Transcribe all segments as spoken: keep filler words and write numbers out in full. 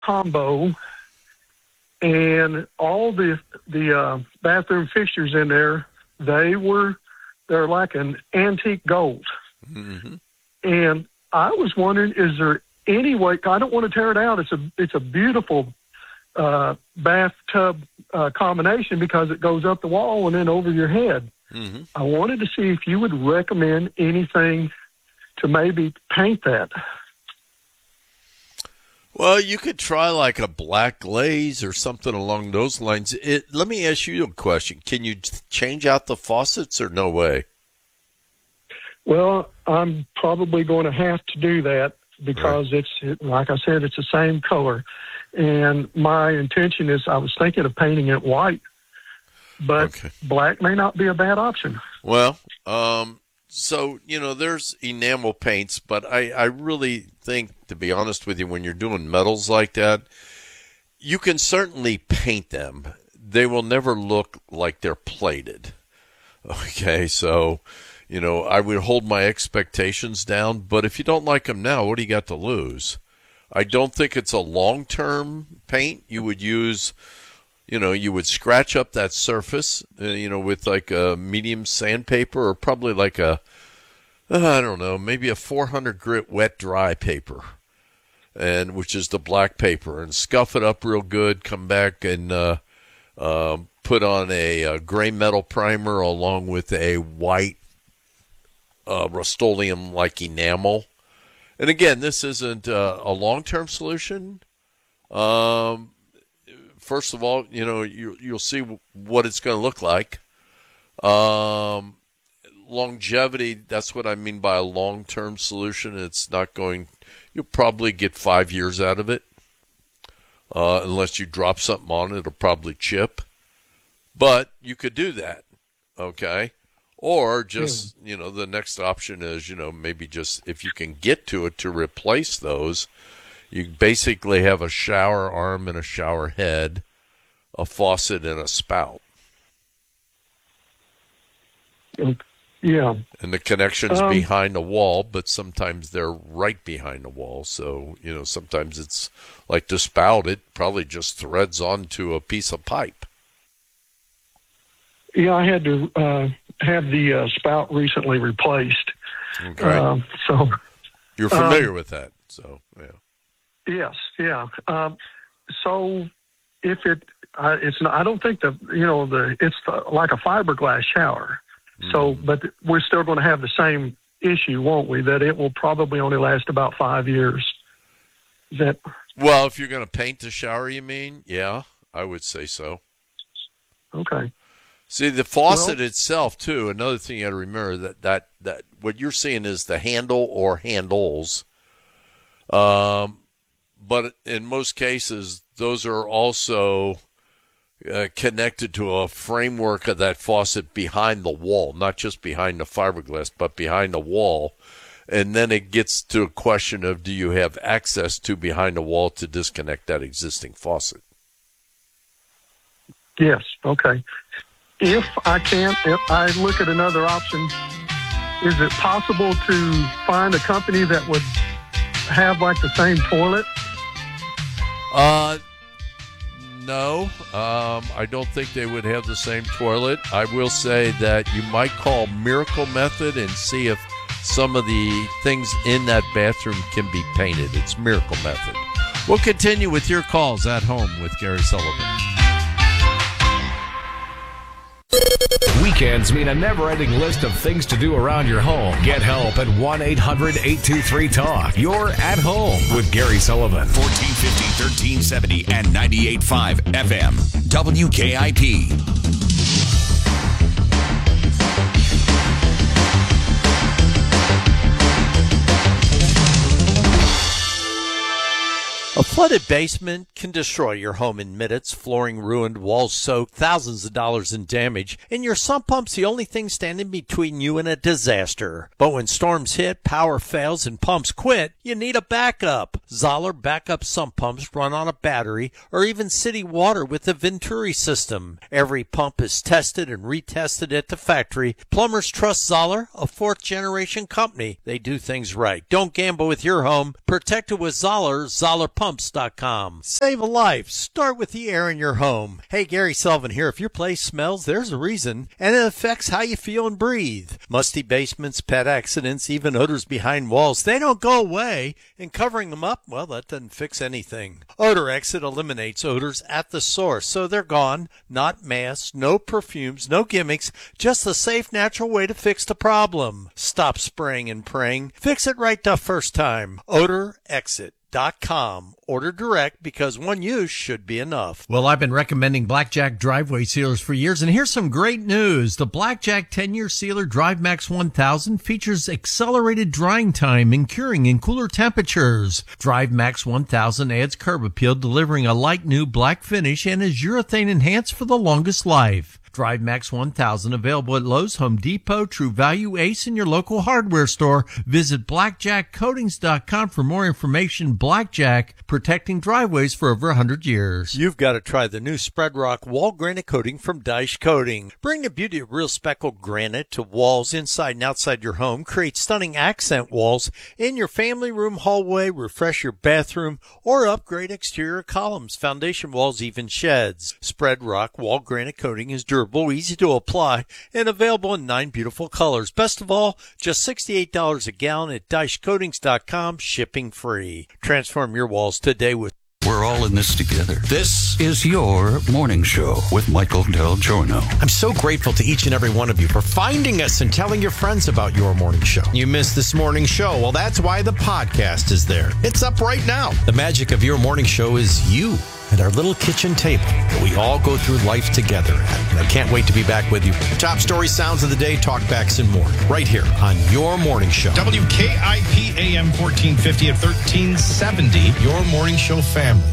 combo, and all the the uh, bathroom fixtures in there, they were they're like an antique gold. Mm-hmm. And I was wondering, is there any way? I don't want to tear it out. It's a it's a beautiful uh, bathtub uh, combination because it goes up the wall and then over your head. Mm-hmm. I wanted to see if you would recommend anything to maybe paint that. Well, you could try like a black glaze or something along those lines. It, let me ask you a question. Can you change out the faucets or no way? Well, I'm probably going to have to do that because right. it's, like I said, it's the same color. And my intention is I was thinking of painting it white, but okay. black may not be a bad option. Well, um, so, you know, there's enamel paints, but I, I really think, to be honest with you, when you're doing metals like that, you can certainly paint them. They will never look like they're plated. Okay, so, you know, I would hold my expectations down, but if you don't like them now, what do you got to lose? I don't think it's a long-term paint. You would use, you know, you would scratch up that surface, uh, you know, with like a medium sandpaper or probably like a, uh, I don't know, maybe a four hundred grit wet dry paper, and which is the black paper, and scuff it up real good, come back and uh, uh, put on a, a gray metal primer along with a white uh, Rust-Oleum-like enamel. And again, this isn't uh, a long-term solution. Um, first of all, you know, you, you'll see what it's going to look like. Um, longevity, that's what I mean by a long-term solution. It's not going, you'll probably get five years out of it. Uh, unless you drop something on it, it'll probably chip. But you could do that, okay? Or just, you know, the next option is, you know, maybe just if you can get to it to replace those, you basically have a shower arm and a shower head, a faucet and a spout. Yeah. And the connection's um, behind the wall, but sometimes they're right behind the wall. So, you know, sometimes it's like the spout, it probably just threads onto a piece of pipe. Yeah, I had to uh, have the uh, spout recently replaced. Okay. Um, so you're familiar um, with that, so yeah. Yes, yeah. Um, so if it, uh, it's not, I don't think the, you know, the it's the, like a fiberglass shower. Mm. So, but we're still going to have the same issue, won't we? That it will probably only last about five years. Is that? Well, if you're going to paint the shower, you mean? Yeah, I would say so. Okay. See, the faucet well, itself, too, another thing you got to remember, that, that, that what you're seeing is the handle or handles. Um, but in most cases, those are also uh, connected to a framework of that faucet behind the wall, not just behind the fiberglass, but behind the wall. And then it gets to a question of, do you have access to behind the wall to disconnect that existing faucet? Yes, okay. If I can't, if I look at another option, is it possible to find a company that would have like the same toilet? Uh, no. Um, I don't think they would have the same toilet. I will say that you might call Miracle Method and see if some of the things in that bathroom can be painted. It's Miracle Method. We'll continue with your calls at home with Gary Sullivan. Weekends mean a never-ending list of things to do around your home. Get help at one eight hundred eight two three talk. You're at home with Gary Sullivan. fourteen fifty, thirteen seventy, and ninety-eight point five F M. W K I P. A flooded basement can destroy your home in minutes, flooring ruined, walls soaked, thousands of dollars in damage, and your sump pump's the only thing standing between you and a disaster. But when storms hit, power fails, and pumps quit, you need a backup. Zoller backup sump pumps run on a battery or even city water with the Venturi system. Every pump is tested and retested at the factory. Plumbers trust Zoller, a fourth-generation company. They do things right. Don't gamble with your home. Protect it with Zoller. Zoller Pumps pumps dot com. Save a life. Start with the air in your home. Hey, Gary Sullivan here. If your place smells, there's a reason, and it affects how you feel and breathe. Musty basements, pet accidents, even odors behind walls, they don't go away. And covering them up, well, that doesn't fix anything. Odor Exit eliminates odors at the source, so they're gone. Not masks, no perfumes, no gimmicks, just the safe, natural way to fix the problem. Stop spraying and praying. Fix it right the first time. odor exit dot com. Order direct because one use should be enough. Well, I've been recommending Blackjack driveway sealers for years, and here's some great news. The Blackjack ten-year sealer DriveMax one thousand features accelerated drying time and curing in cooler temperatures. DriveMax one thousand adds curb appeal, delivering a light new black finish, and is urethane enhanced for the longest life. DriveMax one thousand available at Lowe's, Home Depot, True Value, Ace, and your local hardware store. Visit blackjack coatings dot com for more information. Blackjack, protecting driveways for over one hundred years. You've got to try the new Spread Rock Wall Granite Coating from Dyche Coating. Bring the beauty of real speckled granite to walls inside and outside your home. Create stunning accent walls in your family room, hallway, refresh your bathroom, or upgrade exterior columns, foundation walls, even sheds. Spread Rock Wall Granite Coating is durable, easy to apply, and available in nine beautiful colors. Best of all, just sixty-eight dollars a gallon at dyche coatings dot com, shipping free. Transform your walls today with We're all in this together. This is your morning show with Michael Del Giorno. I'm so grateful to each and every one of you for finding us and telling your friends about your morning show. You missed this morning show. Well, that's why the podcast is there. It's up right now. The magic of your morning show is you at our little kitchen table that we all go through life together at. And I can't wait to be back with you. Top story, sounds of the day, talkbacks, and more. Right here on your morning show. W K I P A M fourteen fifty at thirteen seventy, your morning show family.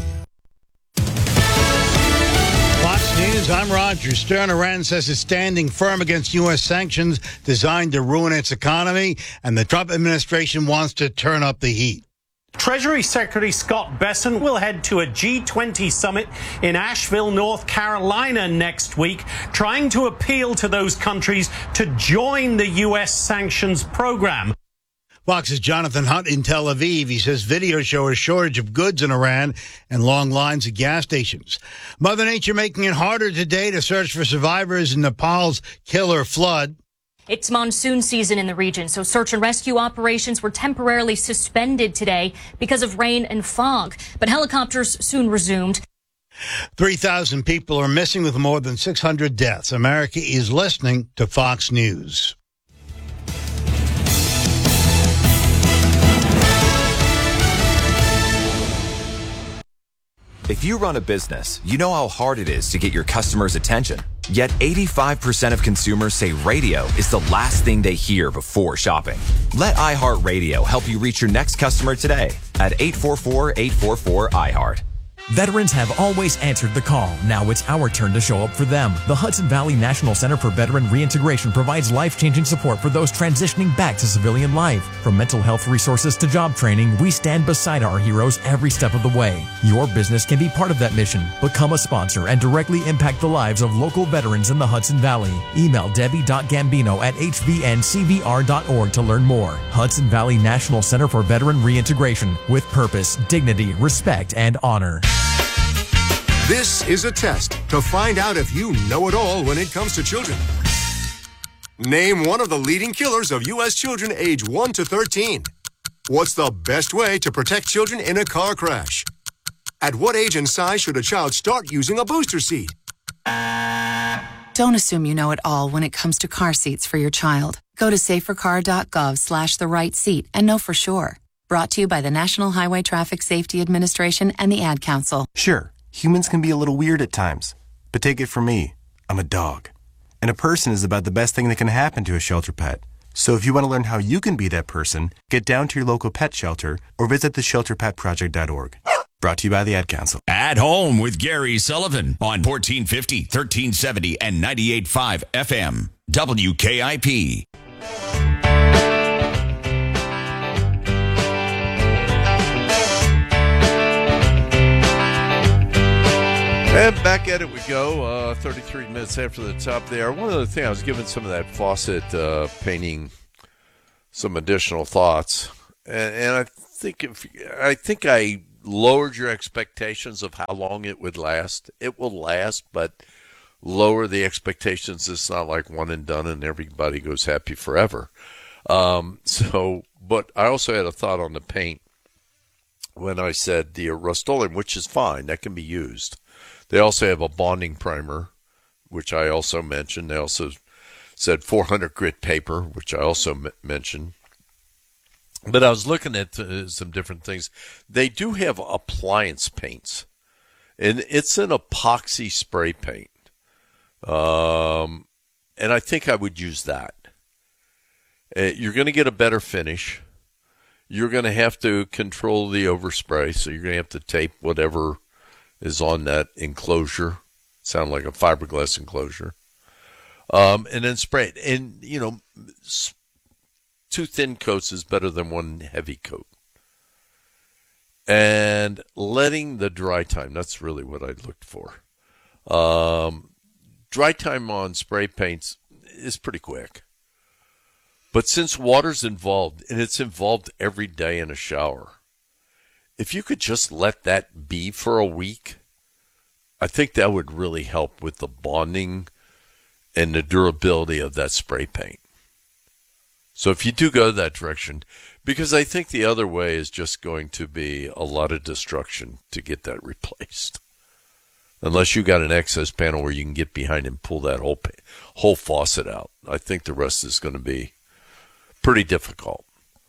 Fox News, I'm Roger Stern. Iran says it's standing firm against U S sanctions designed to ruin its economy, and the Trump administration wants to turn up the heat. Treasury Secretary Scott Bessent will head to a G twenty summit in Asheville, North Carolina next week, trying to appeal to those countries to join the U S sanctions program. Fox's Jonathan Hunt in Tel Aviv. He says videos show a shortage of goods in Iran and long lines at gas stations. Mother Nature making it harder today to search for survivors in Nepal's killer flood. It's monsoon season in the region, so search and rescue operations were temporarily suspended today because of rain and fog. But helicopters soon resumed. three thousand people are missing with more than six hundred deaths. America is listening to Fox News. If you run a business, you know how hard it is to get your customers' attention. Yet eighty-five percent of consumers say radio is the last thing they hear before shopping. Let iHeartRadio help you reach your next customer today at eight four four, eight four four, I heart. Veterans have always answered the call. Now it's our turn to show up for them. The Hudson Valley National Center for Veteran Reintegration provides life-changing support for those transitioning back to civilian life. From mental health resources to job training, we stand beside our heroes every step of the way. Your business can be part of that mission. Become a sponsor and directly impact the lives of local veterans in the Hudson Valley. Email debbie dot gambino at h v n c v r dot org to learn more. Hudson Valley National Center for Veteran Reintegration, with purpose, dignity, respect, and honor. This is a test to find out if you know it all when it comes to children. Name one of the leading killers of U S children age one to thirteen. What's the best way to protect children in a car crash? At what age and size should a child start using a booster seat? Don't assume you know it all when it comes to car seats for your child. Go to safercar dot gov slash the right seat and know for sure. Brought to you by the National Highway Traffic Safety Administration and the Ad Council. Sure, humans can be a little weird at times, but take it from me, I'm a dog. And a person is about the best thing that can happen to a shelter pet. So if you want to learn how you can be that person, get down to your local pet shelter or visit the shelter pet project dot org. Brought to you by the Ad Council. At Home with Gary Sullivan on fourteen fifty, thirteen seventy, and ninety-eight point five F M. W K I P. And back at it we go, uh, thirty-three minutes after the top there. One other thing, I was giving some of that faucet uh, painting some additional thoughts. And, and I think if I think I lowered your expectations of how long it would last. It will last, but lower the expectations. It's not like one and done and everybody goes happy forever. Um, so, but I also had a thought on the paint when I said the Rust-Oleum, which is fine. That can be used. They also have a bonding primer, which I also mentioned. They also said four hundred grit paper, which I also m- mentioned. But I was looking at uh, some different things. They do have appliance paints, and it's an epoxy spray paint. Um, and I think I would use that. Uh, you're going to get a better finish. You're going to have to control the overspray, so you're going to have to tape whatever is on that enclosure. Sound like a fiberglass enclosure. Um, and then spray it. And, you know, two thin coats is better than one heavy coat. And letting the dry time, that's really what I looked for. Um, dry time on spray paints is pretty quick. But since water's involved, and it's involved every day in a shower, if you could just let that be for a week, I think that would really help with the bonding and the durability of that spray paint. So if you do go that direction, because I think the other way is just going to be a lot of destruction to get that replaced. Unless you got an excess panel where you can get behind and pull that whole whole faucet out. I think the rest is going to be pretty difficult.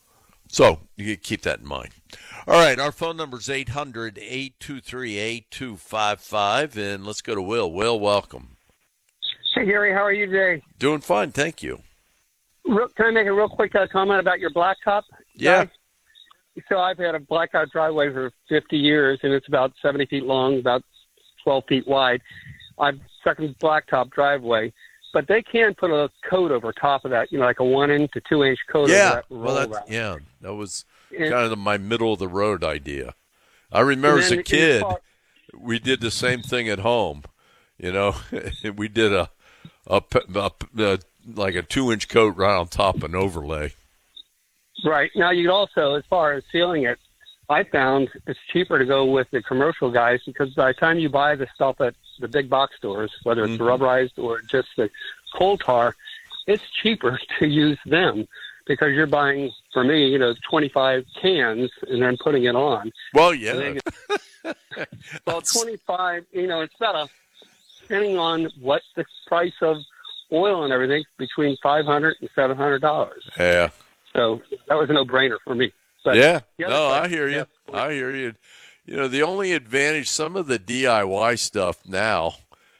So you can keep that in mind. All right, our phone number is eight hundred, eight two three, eight two five five, and let's go to Will. Will, welcome. Hey, Gary, how are you today? Doing fine, thank you. Real, can I make a real quick uh, comment about your blacktop? Yeah. Guy? So I've had a blacktop driveway for fifty years, and it's about seventy feet long, about twelve feet wide. I've stuck in blacktop driveway, but they can put a coat over top of that, you know, like a one-inch to two-inch coat Yeah, over that roll well, that's, around. yeah, that was And- kind of my middle-of-the-road idea. I remember And as then a in the kid, car- we did the same thing at home. You know, we did a, a, a, a like a two-inch coat right on top of an overlay. Right. Now, you also, as far as sealing it, I found it's cheaper to go with the commercial guys because by the time you buy the stuff at the big box stores, whether it's Mm-hmm. rubberized or just the coal tar, it's cheaper to use them because you're buying, for me, you know, twenty-five cans and then putting it on. Well, And yeah. then you- well, twenty-five, you know, it's about a, depending on what the price of oil and everything, between five hundred dollars and seven hundred dollars. Yeah. So that was a no-brainer for me. But yeah. the other No, part- I hear you. I hear you. You know, the only advantage, some of the D I Y stuff now,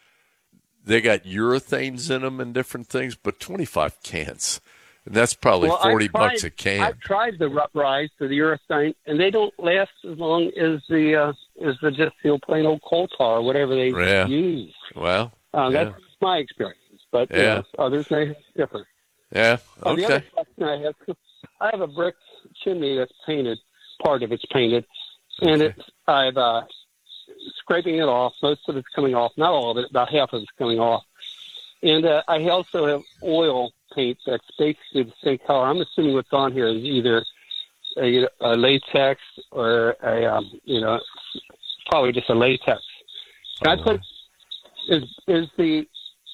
they got urethanes in them and different things, but twenty-five cans. And that's probably Well, forty I've tried- bucks a can. I've tried the rubberized or the urethane, and they don't last as long as the uh, as the just you know, plain old coal tar or whatever they Yeah. use. Well, Uh, yeah. That's my experience, but you Yeah. know, others may differ. Yeah. Uh, the other Okay. question I have, I have a brick chimney that's painted. Part of it's painted, and it's I've uh, scraping it off. Most of it's coming off. Not all of it. About half of it's coming off. And uh, I also have oil paint that's basically the same color. I'm assuming what's on here is either a, a latex or a um, you know probably just a latex. Can I put is is the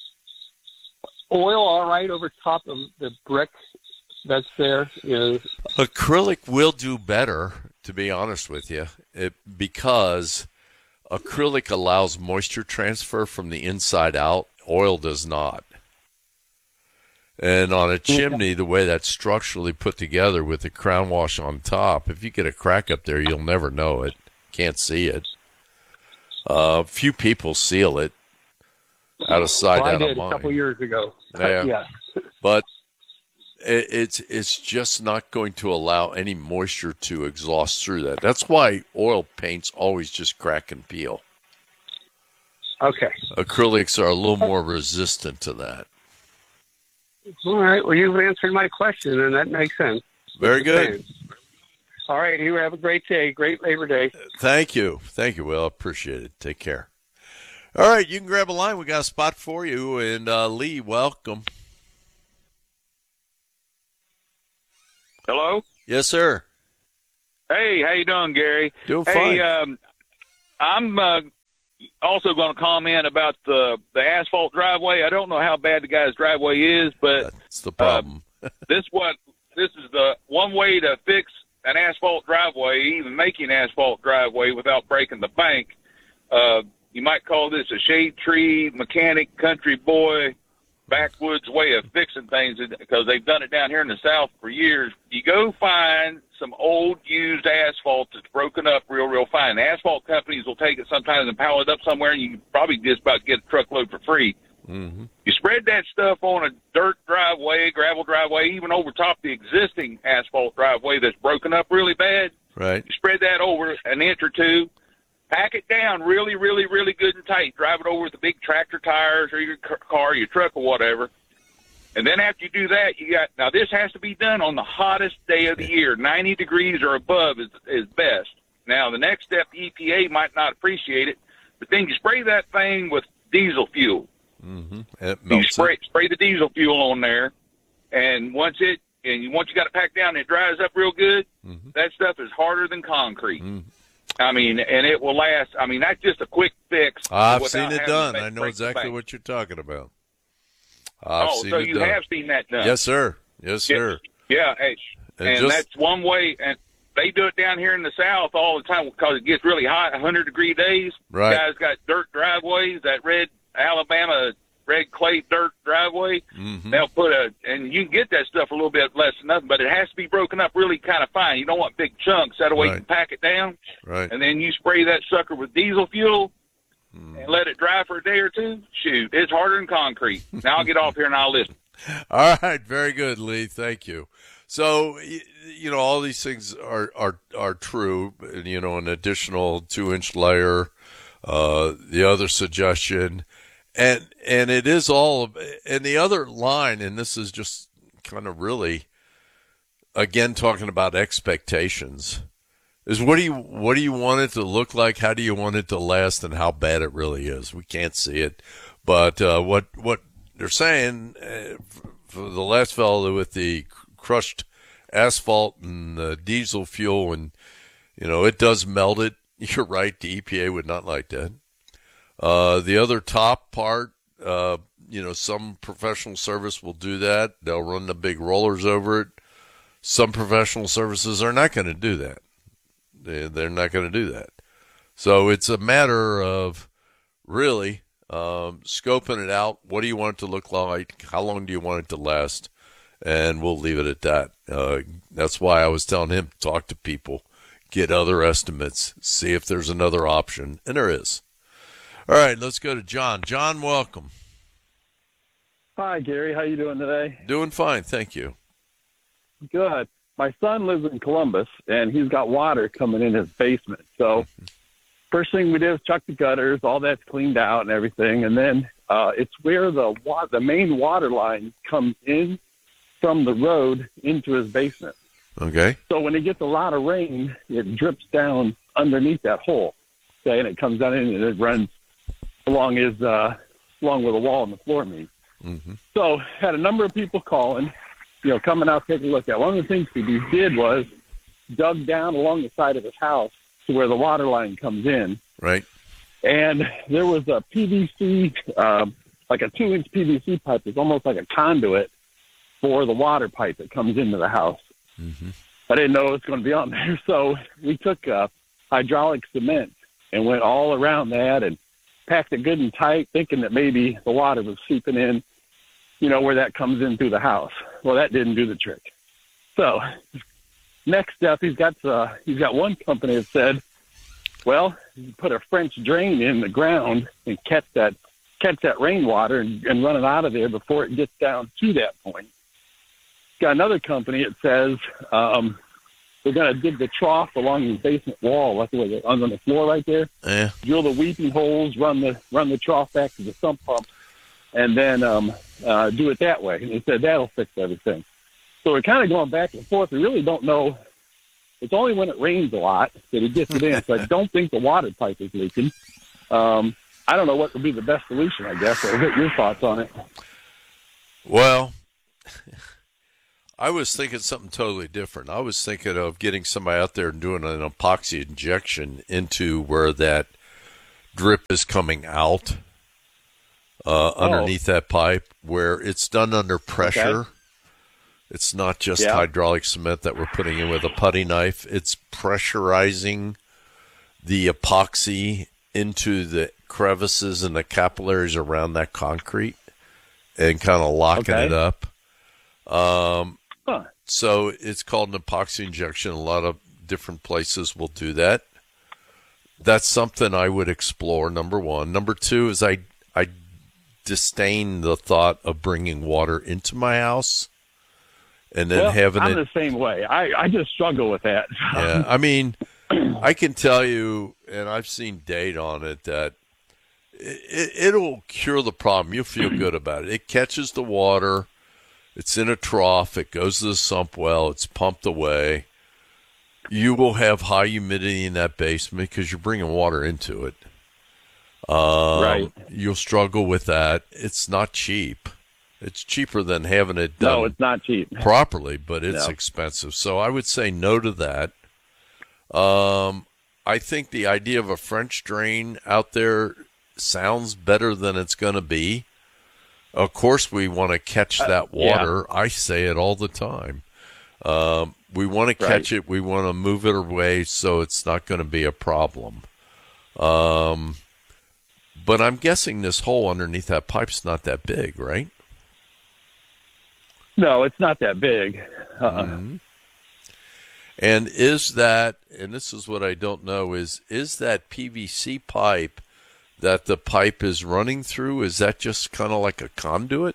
oil all right over top of the brick that's there? You know, Acrylic will do better, to be honest with you, it, because acrylic allows moisture transfer from the inside out. Oil does not. And on a chimney, the way that's structurally put together with the crown wash on top, if you get a crack up there, you'll never know it. Can't see it. Uh, few people seal it out of sight, well, I out did of a mind. couple years ago. Yeah. yeah. But it, it's it's just not going to allow any moisture to exhaust through that. That's why oil paints always just crack and peel. Okay. Acrylics are a little more resistant to that. All right. Well, you've answered my question, and that makes sense. Very good. All right. You have a great day. Great Labor Day. Thank you. Thank you, Will. Appreciate it. Take care. All right, you can grab a line. We got a spot for you. And uh, Lee, welcome. Hello? Yes, sir. Hey, how you doing, Gary? Doing hey, fine. Um, I'm uh, also going to comment about the the asphalt driveway. I don't know how bad the guy's driveway is, but that's the problem. uh, this what this is the one way to fix an asphalt driveway, even making an asphalt driveway without breaking the bank. Uh, you might call this a shade tree, mechanic, country boy, backwoods way of fixing things because they've done it down here in the South for years. You go find some old used asphalt that's broken up real, real fine. The asphalt companies will take it sometimes and pile it up somewhere, and you can probably just about get a truckload for free. Mm-hmm. You spread that stuff on a dirt driveway, gravel driveway, even over top the existing asphalt driveway that's broken up really bad. Right. You spread that over an inch or two, pack it down really, really, really good and tight. Drive it over with the big tractor tires or your car, your truck or whatever. And then after you do that, you got, now this has to be done on the hottest day of the year. ninety degrees or above is, is best. Now the next step, the E P A might not appreciate it, but then you spray that thing with diesel fuel. Mm-hmm. It You melts spray, it. spray the diesel fuel on there, and once it, and you, once you got it packed down and it dries up real good, mm-hmm. that stuff is harder than concrete. Mm-hmm. I mean, and it will last. I mean, that's just a quick fix. I've without seen it having done. to I know break the exactly bank. what you're talking about. I've oh, seen so it you done. have seen that done? Yes, sir. Yes, sir. Yeah, hey, And and, just- that's one way. And they do it down here in the South all the time because it gets really hot, one hundred degree days. Right. Guys got dirt driveways, that red Alabama red clay dirt driveway. Mm-hmm. They'll put a, and you can get that stuff a little bit less than nothing, but it has to be broken up really kind of fine. You don't want big chunks. That way you Right. can pack it down. Right. And then you spray that sucker with diesel fuel and let it dry for a day or two. Shoot, it's harder than concrete. Now I'll get off here and I'll listen. All right, very good, Lee. Thank you. So, y- you know, all these things are are are true. You know, an additional two inch layer, uh, the other suggestion, and and it is all. And the other line, and this is just kind of really, again, talking about expectations, is what do you what do you want it to look like? How do you want it to last? And how bad it really is? We can't see it, but uh, what what they're saying uh, for the last fellow with the crushed asphalt and the diesel fuel, and you know it does melt it. You're right. The E P A would not like that. Uh, the other top part, uh, you know, some professional service will do that. They'll run the big rollers over it. Some professional services are not going to do that. They, they're not going to do that. So it's a matter of really um, scoping it out. What do you want it to look like? How long do you want it to last? And we'll leave it at that. Uh, that's why I was telling him, talk to people, get other estimates, see if there's another option. And there is. All right, let's go to John. John, welcome. Hi, Gary. How you doing today? Doing fine, thank you. Good. My son lives in Columbus, and he's got water coming in his basement. So first thing we did was chuck the gutters. All that's cleaned out and everything. And then uh, it's where the wa- the main water line comes in from the road into his basement. Okay. So when it gets a lot of rain, it drips down underneath that hole. Okay, and it comes down in and it runs along his uh, along where the wall and the floor meet. Mm-hmm. So had a number of people calling, you know, coming out taking a look at. One of the things he did was dug down along the side of his house to where the water line comes in. Right. And there was a P V C, uh, like a two-inch P V C pipe. It's almost like a conduit for the water pipe that comes into the house. Mm-hmm. I didn't know it was going to be on there. So we took uh, hydraulic cement and went all around that and packed it good and tight, thinking that maybe the water was seeping in, you know, where that comes in through the house. Well, that didn't do the trick. So next step, he's got uh, he's got one company that said, well, you put a French drain in the ground and catch that catch that rainwater and, and run it out of there before it gets down to that point. Got another company that says um, we're going to dig the trough along the basement wall, like on the floor right there. Yeah. Drill the weeping holes, run the run the trough back to the sump pump, and then um, uh, do it that way. And they said that'll fix everything. So we're kind of going back and forth. We really don't know. It's only when it rains a lot that it gets it in. So I don't think the water pipe is leaking. Um, I don't know what would be the best solution, I guess. I'll get your thoughts on it. Well, I was thinking something totally different. I was thinking of getting somebody out there and doing an epoxy injection into where that drip is coming out uh, Oh. underneath that pipe, where it's done under pressure. Okay. It's not just Yeah. hydraulic cement that we're putting in with a putty knife. It's pressurizing the epoxy into the crevices and the capillaries around that concrete and kind of locking Okay. it up. Um, Huh. So it's called an epoxy injection. A lot of different places will do that. That's something I would explore, number one. Number two is I, I disdain the thought of bringing water into my house and then well, having I'm it. the same way. I, I just struggle with that. Yeah, I mean, I can tell you, and I've seen data on it, that it, it'll cure the problem. You'll feel good about it. It catches the water. It's in a trough. It goes to the sump well. It's pumped away. You will have high humidity in that basement because you're bringing water into it. Um, Right. You'll struggle with that. It's not cheap. It's cheaper than having it done No, it's not cheap. properly, but it's No. expensive. So I would say no to that. Um, I think the idea of a French drain out there sounds better than it's going to be. Of course, we want to catch that Uh, yeah. water. I say it all the time. Um, we want to catch Right. it. We want to move it away so it's not going to be a problem. Um, but I'm guessing this hole underneath that pipe's not that big, right? No, it's not that big. Uh-uh. Mhm. And is that, and this is what I don't know, is is that P V C pipe that the pipe is running through, is that just kind of like a conduit?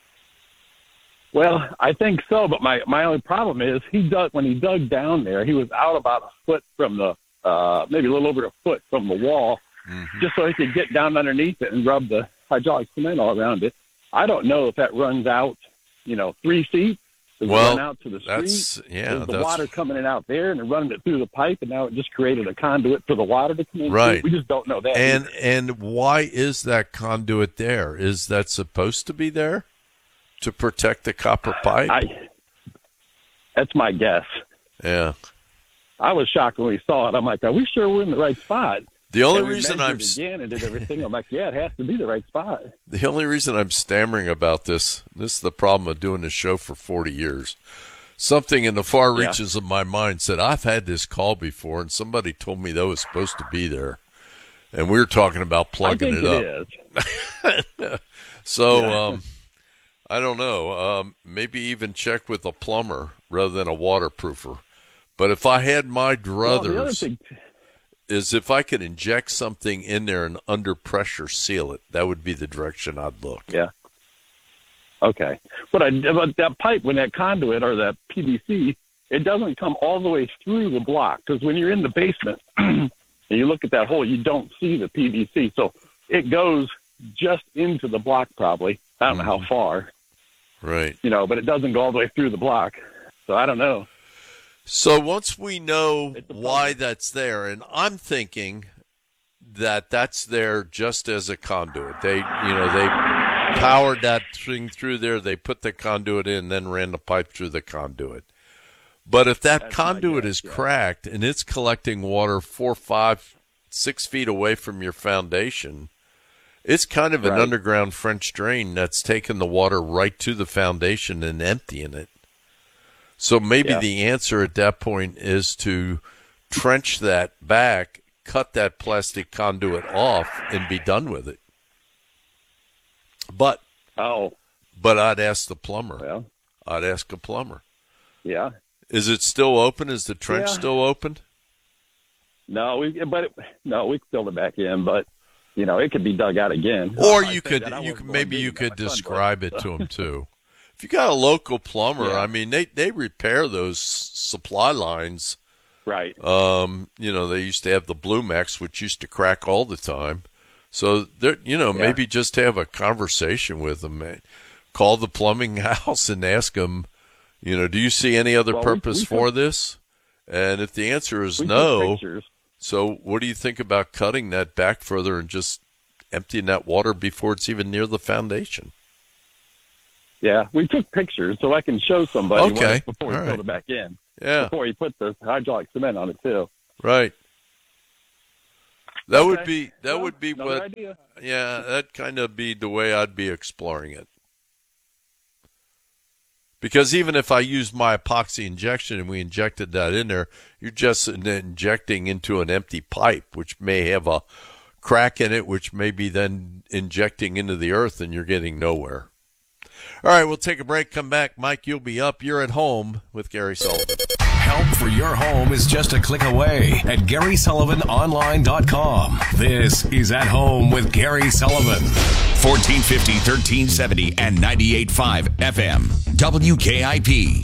Well, I think so, but my, my only problem is he dug when he dug down there, he was out about a foot from the uh, maybe a little over a foot from the wall, just so he could get down underneath it and rub the hydraulic cement all around it. I don't know if that runs out, you know, three feet. Does Well, it run out to the that's- street? yeah, Is the that's- water coming in out there and then running it through the pipe, and now it just created a conduit for the water to come in? Right. We just don't know that. And either. and why is that conduit there? Is that supposed to be there to protect the copper pipe? I, that's my guess. Yeah. I was shocked when we saw it. I'm like, are we sure we're in the right spot? The only And we reason measured I'm s- again and did everything. I'm like, yeah, it has to be the right spot. The only reason I'm stammering about this, this is the problem of doing this show for forty years. Something in the far Yeah. reaches of my mind said, I've had this call before, and somebody told me that was supposed to be there. And we were talking about plugging I think it it up. is. So, Yeah. um, I don't know. Um, maybe even check with a plumber rather than a waterproofer. But if I had my Well, the other druthers, thing, is if I could inject something in there and under pressure seal it, that would be the direction I'd look. yeah. Okay. But, I, but that pipe, when that conduit or that P V C, it doesn't come all the way through the block. Because when you're in the basement and you look at that hole, you don't see the P V C. So it goes just into the block probably. I don't know how far, Right. you know, but it doesn't go all the way through the block. So I don't know. So once we know why that's there, and I'm thinking that that's there just as a conduit. They, you know, they powered that thing through there. They put the conduit in, then ran the pipe through the conduit. But if that conduit is cracked and it's collecting water four, five, six feet away from your foundation, it's kind of an Right. underground French drain that's taking the water right to the foundation and emptying it. So maybe Yeah. the answer at that point is to trench that back, cut that plastic conduit off, and be done with it. But oh, but I'd ask the plumber. Well. I'd ask a plumber. Yeah. Is it still open? Is the trench Yeah. still open? No, we but it, no, we filled it back in, but you know, it could be dug out again. Or I you said could, that I you wasn't could going maybe digging you that. could My son was, describe it to so. him too. If you got a local plumber, Yeah. I mean, they they repair those supply lines. Right. Um, you know, they used to have the Blumex, which used to crack all the time. So there, you know, Yeah. maybe just have a conversation with them. Man. Call the plumbing house and ask them, you know, do you see any other Well, we- purpose we for took- this? And if the answer is We took no, pictures. so what do you think about cutting that back further and just emptying that water before it's even near the foundation? Yeah, we took pictures so I can show somebody Okay. what- before we All filled right. it back in. Yeah. Before he put the hydraulic cement on it too. Right. That would Okay. be that Well, would be another what. idea. Yeah, that kind of be the way I'd be exploring it. Because even if I used my epoxy injection and we injected that in there, you're just injecting into an empty pipe, which may have a crack in it, which may be then injecting into the earth, and you're getting nowhere. All right, we'll take a break, come back. Mike, you'll be up. You're at home with Gary Sullivan. Help for your home is just a click away at Gary Sullivan Online dot com. This is At Home with Gary Sullivan. fourteen fifty, thirteen seventy, and ninety-eight point five F M. W K I P.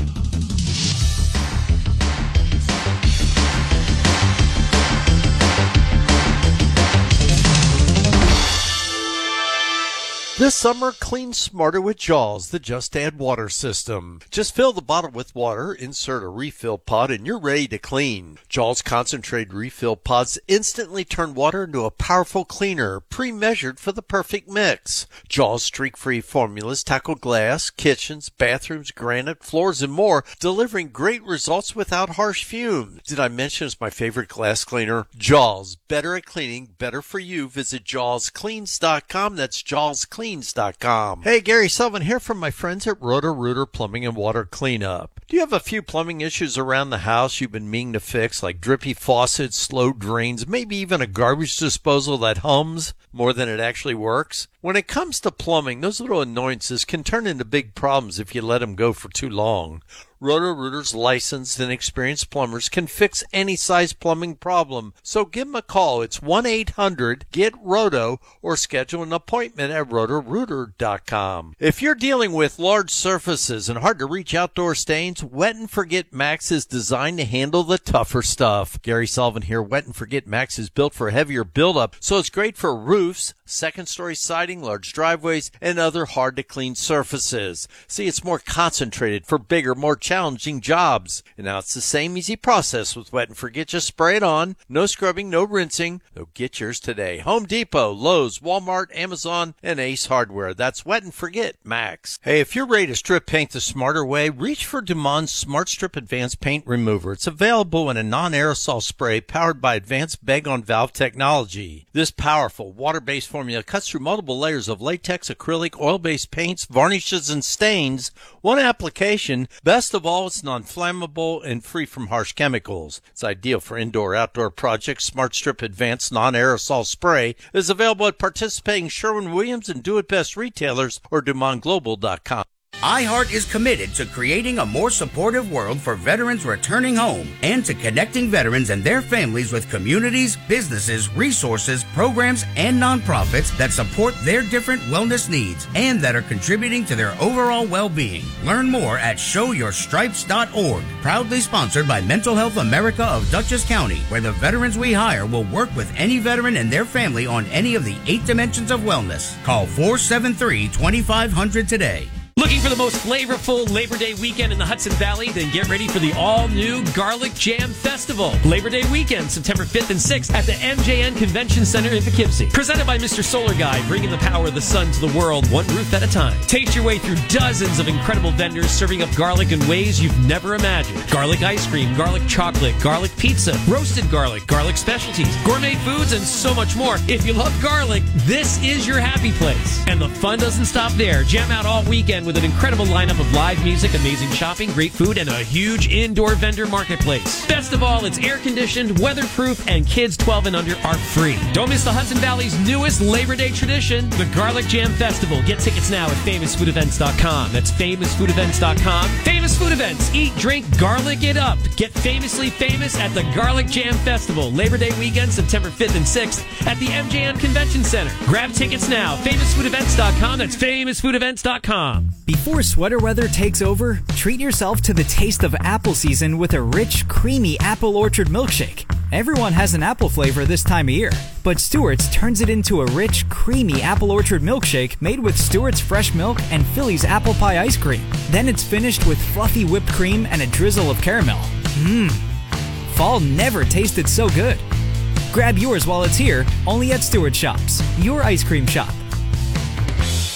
This summer, clean smarter with Jaws, the Just Add Water system. Just fill the bottle with water, insert a refill pod, and you're ready to clean. Jaws concentrated refill pods instantly turn water into a powerful cleaner, pre-measured for the perfect mix. Jaws streak-free formulas tackle glass, kitchens, bathrooms, granite, floors, and more, delivering great results without harsh fumes. Did I mention it's my favorite glass cleaner? Jaws, better at cleaning, better for you. Visit jaws cleans dot com. That's jaws cleans dot com. Hey, Gary Sullivan here from my friends at Roto-Rooter Plumbing and Water Cleanup. Do you have a few plumbing issues around the house you've been meaning to fix, like drippy faucets, slow drains, maybe even a garbage disposal that hums more than it actually works? When it comes to plumbing, those little annoyances can turn into big problems if you let them go for too long. Roto-Rooter's licensed and experienced plumbers can fix any size plumbing problem, so give them a call. It's one eight hundred get roto or schedule an appointment at roto rooter dot com. If you're dealing with large surfaces and hard-to-reach outdoor stains, Wet and Forget Max is designed to handle the tougher stuff. Gary Sullivan here. Wet and Forget Max is built for heavier buildup, so it's great for roofs, second-story siding, large driveways, and other hard-to-clean surfaces. See, it's more concentrated for bigger, more challenging jobs. And now it's the same easy process with Wet and Forget. Just spray it on. No scrubbing, no rinsing. So get yours today. Home Depot, Lowe's, Walmart, Amazon, and Ace Hardware. That's Wet and Forget Max. Hey, if you're ready to strip paint the smarter way, reach for Dumon's Smart Strip Advanced Paint Remover. It's available in a non-aerosol spray powered by advanced bag-on-valve technology. This powerful water-based formula cuts through multiple layers of latex, acrylic, oil-based paints, varnishes, and stains. One application. Best of all, it's non-flammable and free from harsh chemicals. It's ideal for indoor-outdoor projects. Smart Strip Advanced Non-Aerosol Spray is available at participating Sherwin-Williams and Do-It-Best retailers or Dumont Global dot com. iHeart is committed to creating a more supportive world for veterans returning home and to connecting veterans and their families with communities, businesses, resources, programs, and nonprofits that support their different wellness needs and that are contributing to their overall well-being. Learn more at show your stripes dot org. Proudly sponsored by Mental Health America of Dutchess County, where the veterans we hire will work with any veteran and their family on any of the eight dimensions of wellness. Call four seven three, two five zero zero today. Looking for the most flavorful Labor Day weekend in the Hudson Valley? Then get ready for the all-new Garlic Jam Festival. Labor Day weekend, September fifth and sixth at the M J N Convention Center in Poughkeepsie. Presented by Mister Solar Guy, bringing the power of the sun to the world, one roof at a time. Taste your way through dozens of incredible vendors serving up garlic in ways you've never imagined. Garlic ice cream, garlic chocolate, garlic pizza, roasted garlic, garlic specialties, gourmet foods, and so much more. If you love garlic, this is your happy place. And the fun doesn't stop there. Jam out all weekend with an incredible lineup of live music, amazing shopping, great food, and a huge indoor vendor marketplace. Best of all, it's air-conditioned, weatherproof, and kids twelve and under are free. Don't miss the Hudson Valley's newest Labor Day tradition, the Garlic Jam Festival. Get tickets now at famous food events dot com. That's famous food events dot com. Famous Food Events. Eat, drink, garlic it up. Get famously famous at the Garlic Jam Festival. Labor Day weekend, September fifth and sixth at the M J N Convention Center. Grab tickets now. famous food events dot com. That's famous food events dot com. Before sweater weather takes over, treat yourself to the taste of apple season with a rich, creamy apple orchard milkshake. Everyone has an apple flavor this time of year, but Stewart's turns it into a rich, creamy apple orchard milkshake made with Stewart's fresh milk and Philly's apple pie ice cream. Then it's finished with fluffy whipped cream and a drizzle of caramel. Mmm. Fall never tasted so good. Grab yours while it's here, only at Stewart Shops, your ice cream shop.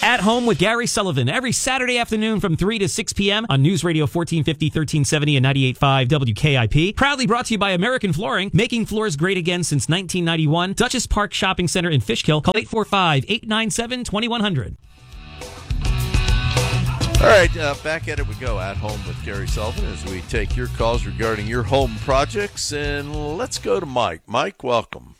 At Home with Gary Sullivan, every Saturday afternoon from three to six p.m. on News Radio fourteen fifty, thirteen seventy, and ninety-eight point five W K I P. Proudly brought to you by American Flooring, making floors great again since nineteen ninety-one. Dutchess Park Shopping Center in Fishkill. Call eight four five, eight nine seven, two one zero zero. All right, uh, back at it we go. At Home with Gary Sullivan as we take your calls regarding your home projects. And let's go to Mike. Mike, welcome.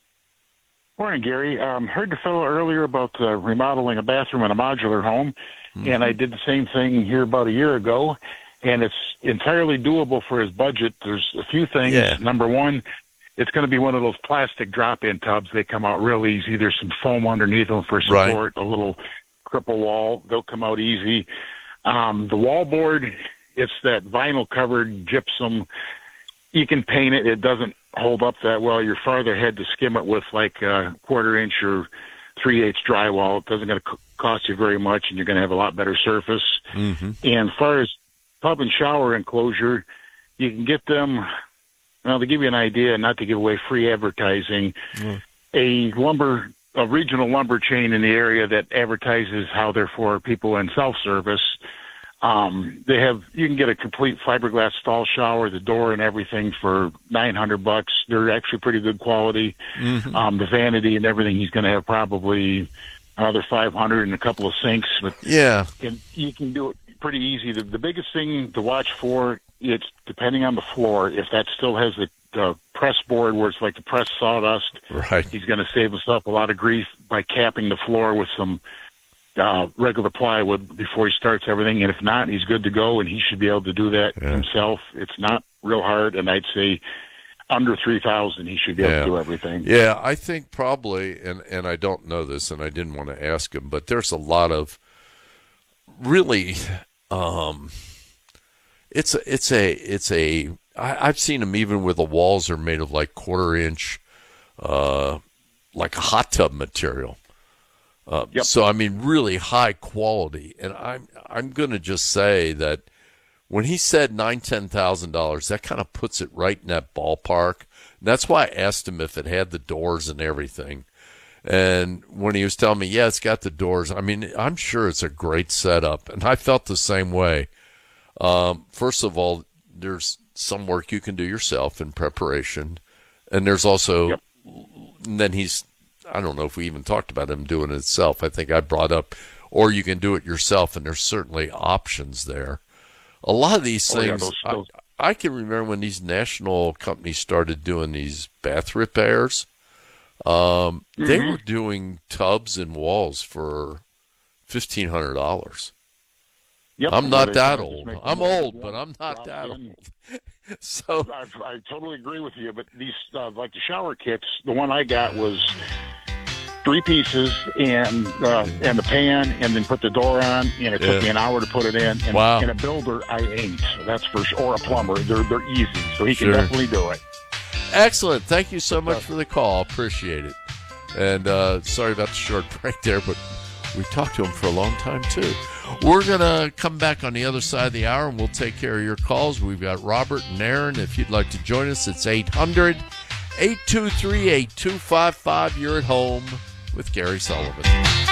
Morning, Gary. Um, heard the fellow earlier about uh, remodeling a bathroom in a modular home, mm-hmm. and I did the same thing here about a year ago, and it's entirely doable for his budget. There's a few things. Yeah. Number one, it's going to be one of those plastic drop-in tubs. They come out real easy. There's some foam underneath them for support, right. A little cripple wall. They'll come out easy. Um, the wall board, it's that vinyl-covered gypsum. You can paint it. It doesn't hold up that well. You're farther ahead to skim it with like a quarter-inch or three-eighths drywall. It doesn't going to cost you very much, and you're going to have a lot better surface. Mm-hmm. And as far as tub and shower enclosure, you can get them, well, to give you an idea, not to give away free advertising, mm. a lumber, a regional lumber chain in the area that advertises how they're for people in self-service. Um, they have, you can get a complete fiberglass stall shower, the door and everything for nine hundred bucks. They're actually pretty good quality. Mm-hmm. Um, the vanity and everything, he's going to have probably another five hundred and a couple of sinks, but yeah, and you can do it pretty easy. The, the biggest thing to watch for, it's depending on the floor. If that still has the, the press board where it's like the pressed sawdust, right, he's going to save himself a lot of grief by capping the floor with some uh, regular plywood before he starts everything. And if not, he's good to go, and he should be able to do that yeah. himself. It's not real hard, and I'd say under three thousand, he should be able yeah. to do everything. Yeah, I think probably, and, and I don't know this, and I didn't want to ask him, but there's a lot of really, um, it's a, it's a, it's a, I, I've seen them even where the walls are made of like quarter inch, uh, like a hot tub material. Uh, yep. So, I mean, really high quality. And I'm, I'm going to just say that when he said nine, ten thousand dollars, that kind of puts it right in that ballpark. And that's why I asked him if it had the doors and everything. And when he was telling me, yeah, it's got the doors, I mean, I'm sure it's a great setup. And I felt the same way. Um, first of all, there's some work you can do yourself in preparation. And there's also, yep. and then he's, I don't know if we even talked about him doing it himself. I think I brought up, or you can do it yourself, and there's certainly options there. A lot of these oh, things, yeah, those, those. I, I can remember when these national companies started doing these bath repairs. Um, mm-hmm. They were doing tubs and walls for fifteen hundred dollars. Yep. I'm not they, that old. I'm old, but I'm not that in. old. So I, I totally agree with you. But these, uh, like the shower kits, the one I got was three pieces and uh, and the pan, and then put the door on, and it yeah. took me an hour to put it in. And, wow. and a builder, I ain't. So that's for sure. Or a plumber, they're they're easy, so he Sure. can definitely do it. Excellent. Thank you so much for the call. Appreciate it. And uh, sorry about the short break there, but we talked to him for a long time, too. We're going to come back on the other side of the hour, and we'll take care of your calls. We've got Robert and Aaron. If you'd like to join us, it's eight hundred, eight two three, eight two five five. You're at Home with Gary Sullivan.